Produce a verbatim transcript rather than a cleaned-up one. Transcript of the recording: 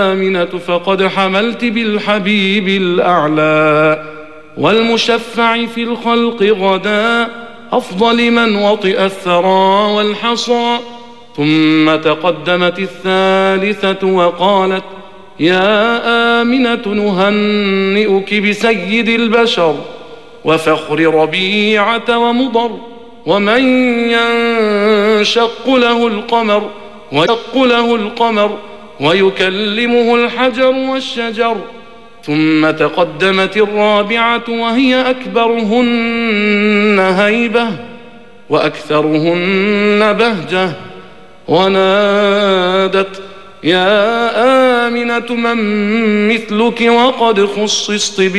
آمنة فقد حملت بالحبيب الأعلى والمشفع في الخلق غدا أفضل من وطئ الثرى والحصى. ثم تقدمت الثالثة وقالت يا آمنة نهنئك بسيد البشر وفخر ربيعة ومضر ومن ينشق له القمر ويشق له القمر ويكلمه الحجر والشجر. ثم تقدمت الرابعة وهي أكبرهن هيبة وأكثرهن بهجة ونادت يا آمنة من مثلك وقد خصصت